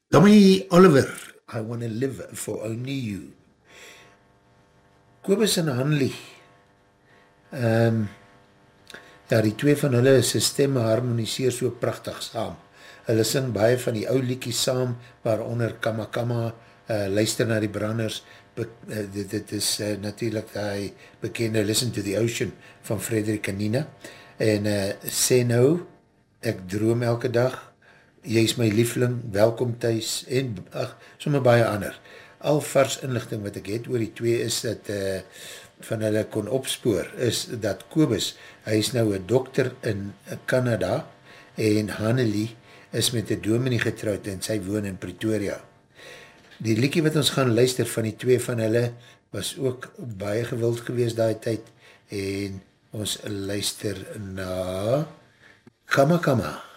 Tommy Oliver, I Wanna Live For Only You. Kobus en Hanlie, ja, die twee van hulle sy stemme harmoniseer so prachtig saam. Hulle sing baie van die ou liedjies saam, waaronder Kama Kama, luister na die branders, dit is natuurlijk die bekende Listen to the Ocean van Frederik en Nina, en sê nou, ek droom elke dag, jy is my liefling, welkom thuis, en sommer baie ander. Al vars inlichting wat ek het oor die twee is dat van hulle kon opspoor, is dat Kobus, hy is nou een dokter in Canada, en Hannelie is met een dominee getrouwd en sy woon in Pretoria. Die liedjie wat ons gaan luister van die twee van hulle, was ook baie gewild geweest daai tyd, en ons luister na Kama Kama.